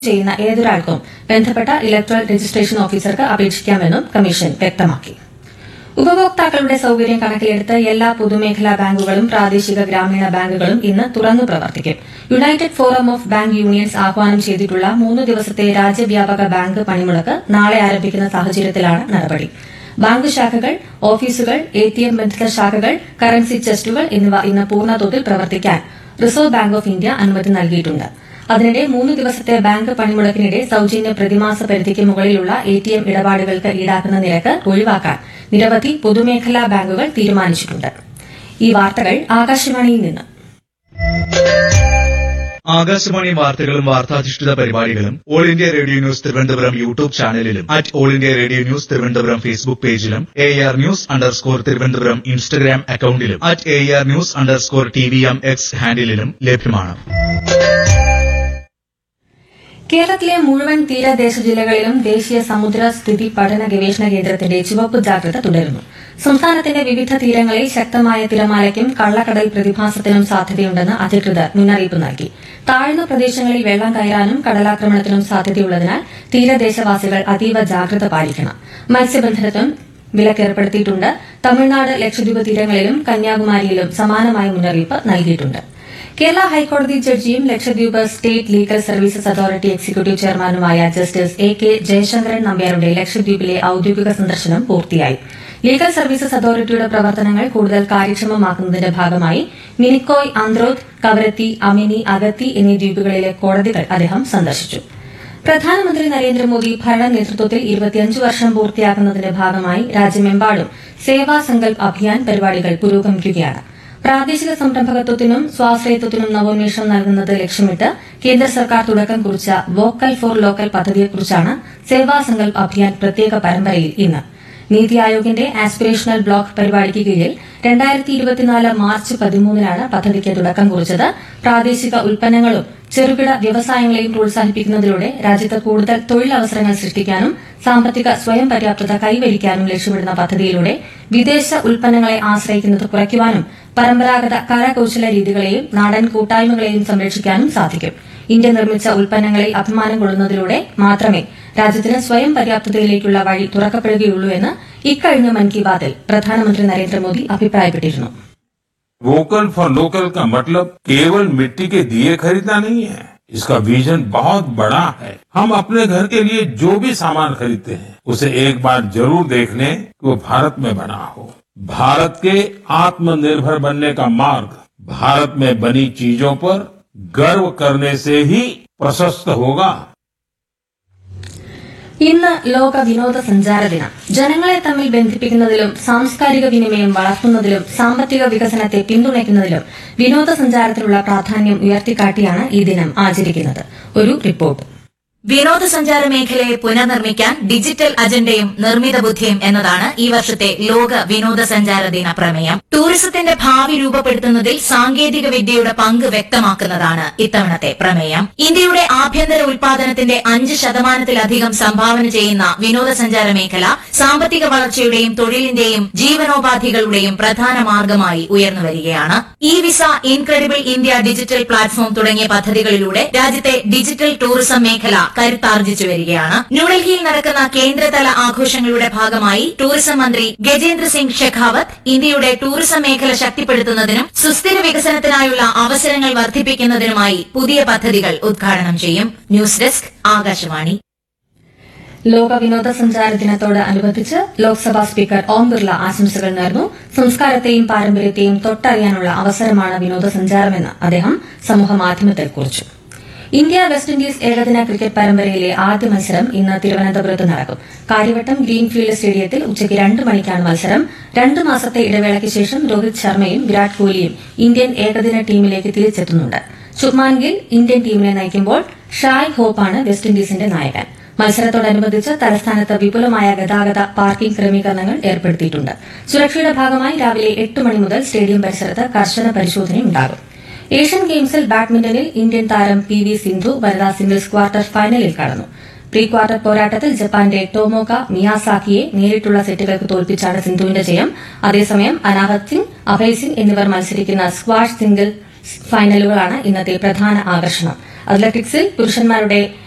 ചെയ്യുന്ന ഏതൊരാൾക്കും ബന്ധപ്പെട്ട ഇലക്ടറൽ രജിസ്ട്രേഷൻ ഓഫീസർക്ക് അപേക്ഷിക്കാമെന്നും കമ്മീഷൻ വ്യക്തമാക്കി. ഉപഭോക്താക്കളുടെ സൌകര്യം കണക്കിലെടുത്ത് എല്ലാ പൊതുമേഖലാ ബാങ്കുകളും പ്രാദേശിക ഗ്രാമീണ ബാങ്കുകളും ഇന്ന് തുറന്നു പ്രവർത്തിക്കും. United forum of bank unions ആഹ്വാനം ചെയ്തിട്ടുള്ള 3 ദിവസത്തെ രാജ്യവ്യാപക ബാങ്ക് പണിമുടക്ക് നാളെ ആരംഭിക്കുന്ന സാഹചര്യത്തിലാണ് നടപടി. ബാങ്ക് ശാഖകൾ, ഓഫീസുകൾ, എടിഎം ബന്ധിത ശാഖകൾ, കറൻസി ചെസ്റ്റുകൾ എന്നിവ ഇന്ന് പൂർണ്ണതോതിൽ പ്രവർത്തിക്കാൻ റിസർവ് ബാങ്ക് ഓഫ് ഇന്ത്യ അനുമതി നൽകിയിട്ടുണ്ട്. അതിനിടെ 3 ദിവസത്തെ ബാങ്ക് പണിമുടക്കിനിടെ സൌജന്യ പ്രതിമാസ പരിധിക്ക് മുകളിലുള്ള എടിഎം ഇടപാടുകൾക്ക് ഈടാക്കുന്ന നിരക്ക് ഒഴിവാക്കാൻ നിരവധി പൊതുമേഖലാ ബാങ്കുകൾ തീരുമാനിച്ചിട്ടുണ്ട്. ഈ വാർത്തകൾ ആകാശവാണിയിൽ നിന്ന്. ആകാശവാണി വാർത്തകളും വാർത്താധിഷ്ഠിത പരിപാടികളും all India radio news Thiruvananthapuram YouTube ചാനലിലും all India radio news Thiruvananthapuram Facebook പേജിലും AR News_ തിരുവനന്തപുരം ഇൻസ്റ്റഗ്രാം അക്കൌണ്ടിലും AR News_TVM X ഹാൻഡിലും ലഭ്യമാണ്. കേരളത്തിലെ മുഴുവൻ തീരദേശ ജില്ലകളിലും ദേശീയ സമുദ്ര സ്ഥിതി പഠന ഗവേഷണ കേന്ദ്രത്തിന്റെ ചുവപ്പ് ജാഗ്രത തുടരുന്നു. സംസ്ഥാനത്തിന്റെ വിവിധ തീരങ്ങളിൽ ശക്തമായ തിരമാലയ്ക്കും കള്ളക്കടൽ പ്രതിഭാസത്തിനും സാധ്യതയുണ്ടെന്ന് അധികൃതർ മുന്നറിയിപ്പ് നൽകി. താഴ്ന്ന പ്രദേശങ്ങളിൽ വെള്ളം കയറാനും കടലാക്രമണത്തിനും സാധ്യതയുള്ളതിനാൽ തീരദേശവാസികൾ അതീവ ജാഗ്രത പാലിക്കണം. മത്സ്യബന്ധനത്തിനും വിലക്കേർപ്പെടുത്തിയിട്ടുണ്ട്. തമിഴ്നാട്, ലക്ഷദ്വീപ് തീരങ്ങളിലും കന്യാകുമാരിയിലും സമാനമായ മുന്നറിയിപ്പ് നൽകിയിട്ടുണ്ട്. കേരള ഹൈക്കോടതി ജഡ്ജിയും Lakshadweep state legal services authority executive ചെയർമാനുമായ ജസ്റ്റിസ് AK ജയശങ്കരൻ നമ്പ്യാരുടെ ലക്ഷദ്വീപിലെ ഔദ്യോഗിക സന്ദർശനം പൂർത്തിയായി. ലീഗൽ സർവീസസ് അതോറിറ്റിയുടെ പ്രവർത്തനങ്ങൾ കൂടുതൽ കാര്യക്ഷമമാക്കുന്നതിന്റെ ഭാഗമായി മിനിക്കോയ്, ആന്ത്രോത്ത്, കവരത്തി, അമിനി, അഗത്തി എന്നീ ദ്വീപുകളിലെ കോടതികൾ അദ്ദേഹം സന്ദർശിച്ചു. പ്രധാനമന്ത്രി നരേന്ദ്രമോദി ഭരണ നേതൃത്വത്തിൽ 25 വർഷം പൂർത്തിയാക്കുന്നതിന്റെ ഭാഗമായി രാജ്യമെമ്പാടും സേവാ സങ്കൽപ് അഭിയാൻ പരിപാടികൾ പുരോഗമിക്കുകയാണ്. പ്രാദേശിക സംരംഭകത്വത്തിനും സ്വാശ്രയത്വത്തിനും നവോന്മേഷം നൽകുന്നത് ലക്ഷ്യമിട്ട് കേന്ദ്ര സർക്കാർ തുടക്കം കുറിച്ച വോക്കൽ ഫോർ ലോക്കൽ പദ്ധതിയെക്കുറിച്ചാണ് സേവാ സങ്കൽപ് അഭിയാൻ പ്രത്യേക പരമ്പരയിൽ ഇന്ന്. നീതി ആയോഗിന്റെ ആസ്പിറേഷണൽ ബ്ലോക്ക് പരിപാടിക്ക് കീഴിൽ 2024 മാർച്ച് 13-നാണ് പദ്ധതിക്ക് തുടക്കം കുറിച്ചത്. പ്രാദേശിക ഉൽപ്പന്നങ്ങളും ചെറുകിട വ്യവസായങ്ങളെയും പ്രോത്സാഹിപ്പിക്കുന്നതിലൂടെ രാജ്യത്ത് കൂടുതൽ തൊഴിലവസരങ്ങൾ സൃഷ്ടിക്കാനും സാമ്പത്തിക സ്വയം പര്യാപ്തത കൈവരിക്കാനും ലക്ഷ്യമിടുന്ന പദ്ധതിയിലൂടെ വിദേശ ഉൽപ്പന്നങ്ങളെ ആശ്രയിക്കുന്നത് കുറയ്ക്കുവാനും പരമ്പരാഗത കരകൌശല രീതികളെയും നാടൻ കൂട്ടായ്മകളെയും സംരക്ഷിക്കാനും സാധിക്കും. ഇന്ത്യ നിർമ്മിച്ച ഉൽപ്പന്നങ്ങളിൽ അഭിമാനം കൊള്ളുന്നതിലൂടെ മാത്രമേ രാജ്യത്തിന് സ്വയം പര്യാപ്തതയിലേക്കുള്ള വഴി തുറക്കപ്പെടുകയുള്ളൂ എന്ന് ഇക്കഴിഞ്ഞ മൻ കി ബാത്തിൽ പ്രധാനമന്ത്രി നരേന്ദ്രമോദി അഭിപ്രായപ്പെട്ടിരുന്നു. वोकल फॉर लोकल का मतलब केवल मिट्टी के दिए खरीदना नहीं है. इसका विजन बहुत बड़ा है. हम अपने घर के लिए जो भी सामान खरीदते हैं उसे एक बार जरूर देख लें कि वो भारत में बना हो. भारत के आत्मनिर्भर बनने का मार्ग भारत में बनी चीजों पर गर्व करने से ही प्रशस्त होगा. ഇന്ന് ലോക വിനോദസഞ്ചാര ദിനം. ജനങ്ങളെ തമ്മിൽ ബന്ധിപ്പിക്കുന്നതിലും സാംസ്കാരിക വിനിമയം വളർത്തുന്നതിലും സാമ്പത്തിക വികസനത്തെ പിന്തുണയ്ക്കുന്നതിലും വിനോദസഞ്ചാരത്തിനുള്ള പ്രാധാന്യം ഉയർത്തിക്കാട്ടിയാണ് ഈ ദിനം ആചരിക്കുന്നത്. ഒരു റിപ്പോർട്ട്. വിനോദസഞ്ചാര മേഖലയെ പുനർനിർമ്മിക്കാൻ ഡിജിറ്റൽ അജണ്ടയും നിർമ്മിത ബുദ്ധിയും എന്നതാണ് ഈ വർഷത്തെ ലോക വിനോദസഞ്ചാര ദിന പ്രമേയം. ടൂറിസത്തിന്റെ ഭാവി രൂപപ്പെടുത്തുന്നതിൽ സാങ്കേതിക വിദ്യയുടെ പങ്ക് വ്യക്തമാക്കുന്നതാണ് ഇത്തവണത്തെ പ്രമേയം. ഇന്ത്യയുടെ ആഭ്യന്തര ഉൽപാദനത്തിന്റെ 5% സംഭാവന ചെയ്യുന്ന വിനോദസഞ്ചാര മേഖല സാമ്പത്തിക വളർച്ചയുടെയും തൊഴിലിന്റെയും ജീവനോപാധികളുടെയും പ്രധാന മാർഗമായി ഉയർന്നുവരികയാണ്. E visa, incredible India digital platform തുടങ്ങിയ പദ്ധതികളിലൂടെ രാജ്യത്തെ ഡിജിറ്റൽ ടൂറിസം മേഖല കരുത്താർജിച്ചു വരികയാണ്. ന്യൂഡൽഹിയിൽ നടക്കുന്ന കേന്ദ്രതല ആഘോഷങ്ങളുടെ ഭാഗമായി ടൂറിസം മന്ത്രി ഗജേന്ദ്ര സിംഗ് ഷെഖാവത്ത് ഇന്ത്യയുടെ ടൂറിസം മേഖല ശക്തിപ്പെടുത്തുന്നതിനും സുസ്ഥിര വികസനത്തിനായുള്ള അവസരങ്ങൾ വർദ്ധിപ്പിക്കുന്നതിനുമായി പുതിയ പദ്ധതികൾ ഉദ്ഘാടനം ചെയ്യും. News desk, Akashvani. ലോക വിനോദസഞ്ചാര ദിനത്തോട് അനുബന്ധിച്ച് ലോക്സഭാ സ്പീക്കർ ഓം ബിർള ആശംസകൾ നേർന്നു. സംസ്കാരത്തെയും പാരമ്പര്യത്തെയും തൊട്ടറിയാനുള്ള അവസരമാണ് വിനോദസഞ്ചാരമെന്ന് അദ്ദേഹം സമൂഹമാധ്യമത്തിൽ കുറിച്ചു. ഇന്ത്യ വെസ്റ്റ് ഇൻഡീസ് ഏകദിന ക്രിക്കറ്റ് പരമ്പരയിലെ ആദ്യ മത്സരം ഇന്ന് തിരുവനന്തപുരത്ത് നടക്കും. കാര്യവട്ടം ഗ്രീൻഫീൽഡ് സ്റ്റേഡിയത്തിൽ ഉച്ചയ്ക്ക് 2 മണിക്കാണ് മത്സരം. 2 മാസത്തെ ഇടവേളയ്ക്ക് ശേഷം രോഹിത് ശർമ്മയും വിരാട് കോഹ്ലിയും ഇന്ത്യൻ ഏകദിന ടീമിലേക്ക് തിരിച്ചെത്തുന്നുണ്ട്. ശുഭ്മാൻ ഗിൽ ഇന്ത്യൻ ടീമിനെ നയിക്കുമ്പോൾ ഷായ് ഹോപ്പാണ് വെസ്റ്റ് ഇൻഡീസിന്റെ നായകൻ. മത്സരത്തോടനുബന്ധിച്ച് തലസ്ഥാനത്ത് വിപുലമായ ഗതാഗത പാർക്കിംഗ് ക്രമീകരണങ്ങൾ ഏർപ്പെടുത്തിയിട്ടുണ്ട്. സുരക്ഷയുടെ ഭാഗമായി രാവിലെ 8 മണി മുതൽ സ്റ്റേഡിയം പരിസരത്ത് കർശന പരിശോധനയുണ്ടാകും. ഏഷ്യൻ ഗെയിംസിൽ ബാഡ്മിന്റണിൽ ഇന്ത്യൻ താരം PV സിന്ധു വനിതാ സിംഗിൾസ് ക്വാർട്ടർ ഫൈനലിൽ കടന്നു. പ്രീ ക്വാർട്ടർ പോരാട്ടത്തിൽ ജപ്പാന്റെ ടോമോക മിയാസാക്കിയെ നേരിട്ടുള്ള സെറ്റുകൾക്ക് തോൽപ്പിച്ചാണ് സിന്ധുവിന്റെ ജയം. അതേസമയം അനാഹത് സിംഗ്, അഭയ് സിംഗ് എന്നിവർ മത്സരിക്കുന്ന സ്ക്വാഷ് സിംഗിൾ ഫൈനലുകളാണ് ഇന്നത്തെ പ്രധാന ആകർഷണം. അത്ലറ്റിക്സിൽ പുരുഷന്മാരുടെ